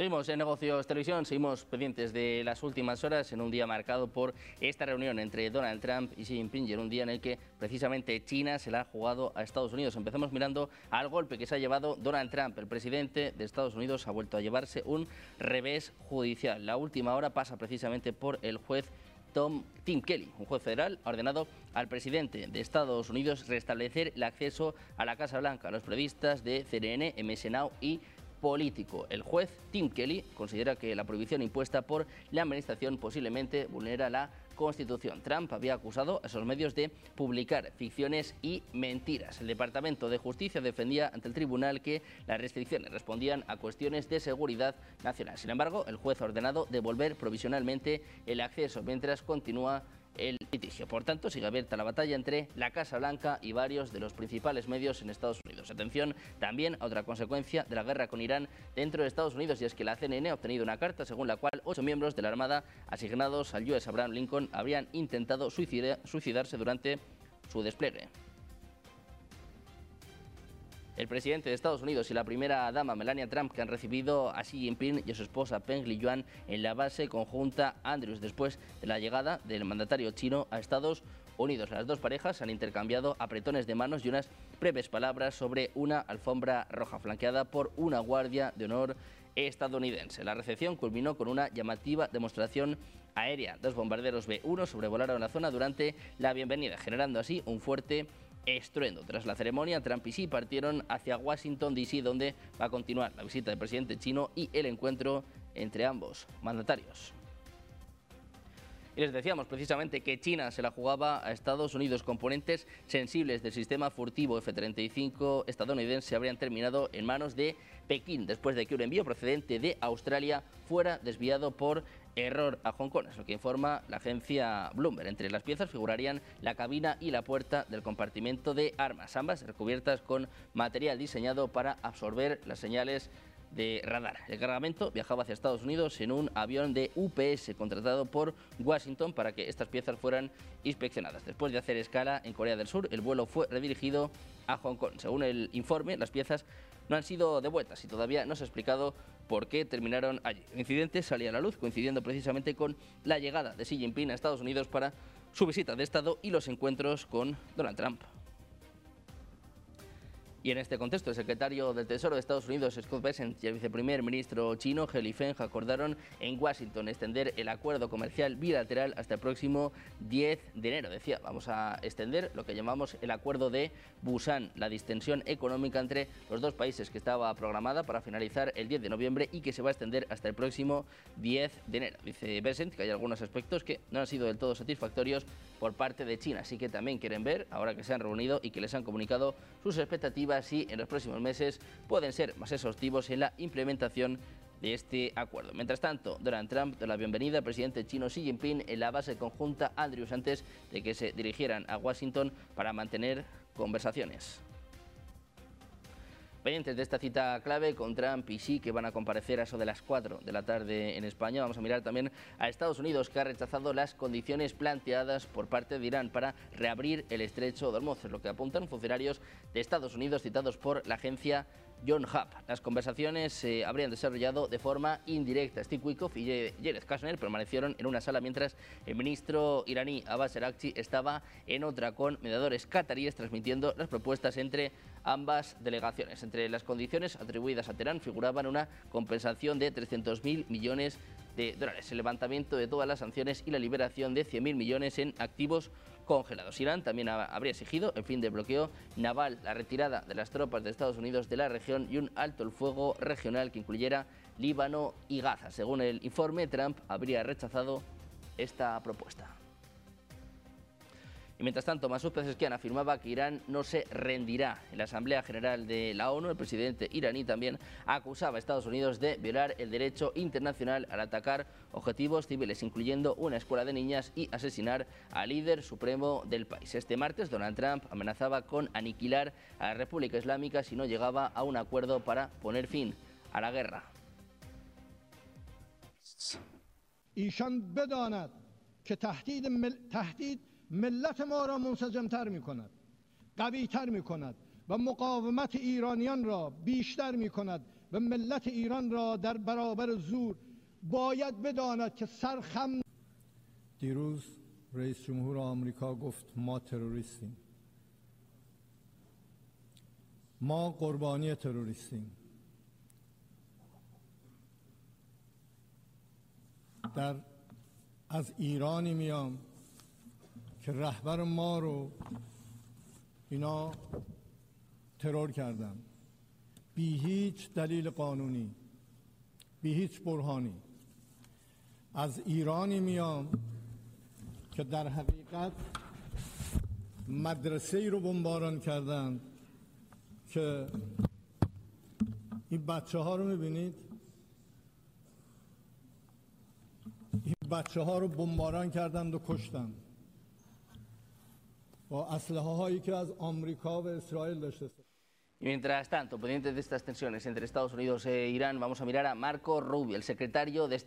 Seguimos en Negocios Televisión, seguimos pendientes de las últimas horas en un día marcado por esta reunión entre Donald Trump y Xi Jinping, y en un día en el que precisamente China se la ha jugado a Estados Unidos. Empezamos mirando al golpe que se ha llevado Donald Trump. El presidente de Estados Unidos ha vuelto a llevarse un revés judicial. La última hora pasa precisamente por el juez Tim Kelly. Un juez federal ha ordenado al presidente de Estados Unidos restablecer el acceso a la Casa Blanca a los periodistas de CNN, MS Now y político. El juez Tim Kelly considera que la prohibición impuesta por la administración posiblemente vulnera la Constitución. Trump había acusado a esos medios de publicar ficciones y mentiras. El Departamento de Justicia defendía ante el tribunal que las restricciones respondían a cuestiones de seguridad nacional. Sin embargo, el juez ha ordenado devolver provisionalmente el acceso mientras continúa el litigio. Por tanto, sigue abierta la batalla entre la Casa Blanca y varios de los principales medios en Estados Unidos. Atención también a otra consecuencia de la guerra con Irán dentro de Estados Unidos, y es que la CNN ha obtenido una carta según la cual 8 miembros de la Armada asignados al US Abraham Lincoln habrían intentado suicidarse durante su despliegue. El presidente de Estados Unidos y la primera dama Melania Trump, que han recibido a Xi Jinping y a su esposa Peng Liyuan en la base conjunta Andrews después de la llegada del mandatario chino a Estados Unidos. Las dos parejas han intercambiado apretones de manos y unas breves palabras sobre una alfombra roja flanqueada por una guardia de honor estadounidense. La recepción culminó con una llamativa demostración aérea. 2 bombarderos B-1 sobrevolaron la zona durante la bienvenida, generando así un fuerte estruendo. Tras la ceremonia, Trump y Xi partieron hacia Washington, D.C., donde va a continuar la visita del presidente chino y el encuentro entre ambos mandatarios. Y les decíamos precisamente que China se la jugaba a Estados Unidos. Componentes sensibles del sistema furtivo F-35 estadounidense habrían terminado en manos de Pekín después de que un envío procedente de Australia fuera desviado por error a Hong Kong. Es lo que informa la agencia Bloomberg. Entre las piezas figurarían la cabina y la puerta del compartimento de armas, ambas recubiertas con material diseñado para absorber las señales de radar. El cargamento viajaba hacia Estados Unidos en un avión de UPS contratado por Washington para que estas piezas fueran inspeccionadas. Después de hacer escala en Corea del Sur, el vuelo fue redirigido a Hong Kong. Según el informe, las piezas no han sido devueltas y todavía no se ha explicado por qué terminaron allí. El incidente salía a la luz coincidiendo precisamente con la llegada de Xi Jinping a Estados Unidos para su visita de Estado y los encuentros con Donald Trump. Y en este contexto, el secretario del Tesoro de Estados Unidos, Scott Bessent, y el viceprimer ministro chino, He Lifeng, acordaron en Washington extender el acuerdo comercial bilateral hasta el próximo 10 de enero. Decía, vamos a extender lo que llamamos el acuerdo de Busan, la distensión económica entre los dos países que estaba programada para finalizar el 10 de noviembre y que se va a extender hasta el próximo 10 de enero. Dice Bessent que hay algunos aspectos que no han sido del todo satisfactorios por parte de China, así que también quieren ver, ahora que se han reunido y que les han comunicado sus expectativas, y en los próximos meses pueden ser más exhaustivos en la implementación de este acuerdo. Mientras tanto, Donald Trump dio la bienvenida al presidente chino Xi Jinping en la base conjunta Andrews antes de que se dirigieran a Washington para mantener conversaciones. Pendientes de esta cita clave con Trump y Xi, que van a comparecer a eso de las 4 de la tarde en España. Vamos a mirar también a Estados Unidos, que ha rechazado las condiciones planteadas por parte de Irán para reabrir el estrecho de Hormuz, es lo que apuntan funcionarios de Estados Unidos citados por la agencia Yonhap. Las conversaciones se habrían desarrollado de forma indirecta. Steve Witkoff y Jared Kushner permanecieron en una sala mientras el ministro iraní Abbas Araghchi estaba en otra, con mediadores cataríes transmitiendo las propuestas entre ambas delegaciones. Entre las condiciones atribuidas a Teherán figuraban una compensación de 300.000 millones de dólares, el levantamiento de todas las sanciones y la liberación de 100.000 millones en activos congelados. Irán también habría exigido el fin del bloqueo naval, la retirada de las tropas de Estados Unidos de la región y un alto el fuego regional que incluyera Líbano y Gaza. Según el informe, Trump habría rechazado esta propuesta. Y mientras tanto, Masoud Pezeshkian afirmaba que Irán no se rendirá. En la Asamblea General de la ONU, el presidente iraní también acusaba a Estados Unidos de violar el derecho internacional al atacar objetivos civiles, incluyendo una escuela de niñas, y asesinar al líder supremo del país. Este martes, Donald Trump amenazaba con aniquilar a la República Islámica si no llegaba a un acuerdo para poner fin a la guerra. ایشان بداند که تهدید ملت ما را منسجمتر می کند، قویتر می کند و مقاومت ایرانیان را بیشتر می کند و ملت ایران را در برابر زور باید بداند که سرخم. دیروز رئیس جمهور آمریکا گفت ما تروریستیم. ما قربانی تروریستیم. از ایرانی میام که رهبر ما رو اینا ترور کردن بی هیچ دلیل قانونی، بی هیچ برهانی. از ایرانی میام که در حقیقت مدرسه ای رو بمباران کردن که این بچه ها رو میبینید، این بچه ها رو بمباران کردند و کشتند با اسلحه هایی که از آمریکا و اسرائیل داشته. Y mientras tanto, pendientes de estas tensiones entre Estados Unidos e Irán, vamos a mirar a Marco Rubio, el secretario de